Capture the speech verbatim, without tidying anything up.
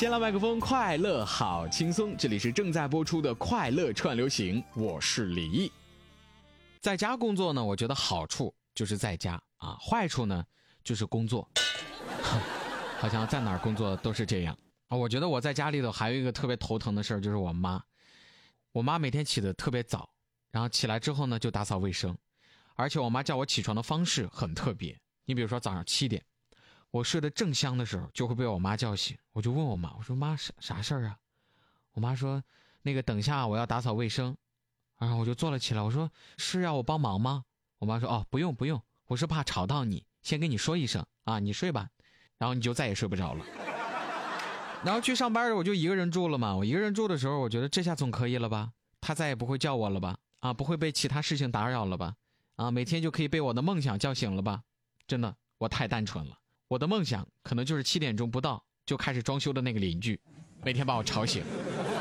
先来麦克风，快乐好轻松，这里是正在播出的快乐串流行，我是李毅。在家工作呢，我觉得好处就是在家啊，坏处呢就是工作，好像在哪儿工作都是这样啊。我觉得我在家里头还有一个特别头疼的事儿，就是我妈，我妈每天起得特别早，然后起来之后呢就打扫卫生，而且我妈叫我起床的方式很特别。你比如说早上七点，我睡得正香的时候就会被我妈叫醒，我就问我妈，我说妈啥啥事儿啊？我妈说那个等下我要打扫卫生，然后我就坐了起来，我说是要我帮忙吗？我妈说哦不用不用，我是怕吵到你，先跟你说一声啊，你睡吧，然后你就再也睡不着了。然后去上班我就一个人住了嘛，我一个人住的时候，我觉得这下总可以了吧，她再也不会叫我了吧，啊不会被其他事情打扰了吧，啊每天就可以被我的梦想叫醒了吧。真的我太单纯了，我的梦想可能就是七点钟不到就开始装修的那个邻居，每天把我吵醒。